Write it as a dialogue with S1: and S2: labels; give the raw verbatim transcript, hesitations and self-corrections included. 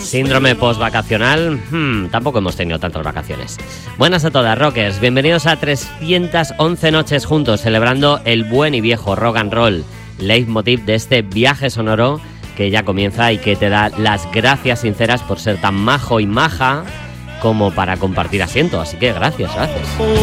S1: Síndrome postvacacional, hmm, tampoco hemos tenido tantas vacaciones. Buenas a todas, rockers. Bienvenidos a trescientas once noches juntos, celebrando el buen y viejo rock and roll, leitmotiv de este viaje sonoro que ya comienza y que te da las gracias sinceras por ser tan majo y maja como para compartir asiento. Así que gracias, gracias.